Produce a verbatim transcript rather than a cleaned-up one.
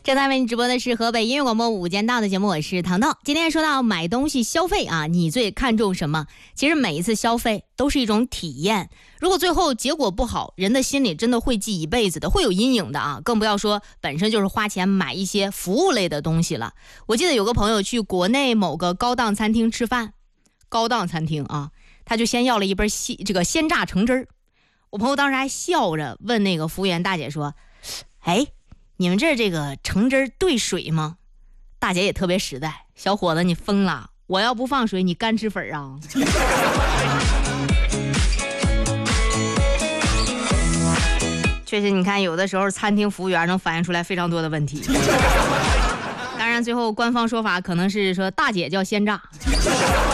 正在为你直播的是河北音乐广播午间档的节目，我是糖糖。今天说到买东西消费啊，你最看重什么？其实每一次消费都是一种体验，如果最后结果不好，人的心里真的会记一辈子的，会有阴影的啊！更不要说本身就是花钱买一些服务类的东西了。我记得有个朋友去国内某个高档餐厅吃饭，高档餐厅啊，他就先要了一杯鲜这个鲜榨橙汁儿。我朋友当时还笑着问那个服务员大姐说：“哎，你们这这个橙汁兑水吗？”大姐也特别实在，小伙子你疯了，我要不放水你干吃粉啊？确实，你看有的时候餐厅服务员能反映出来非常多的问题。当然最后官方说法可能是说大姐叫鲜榨。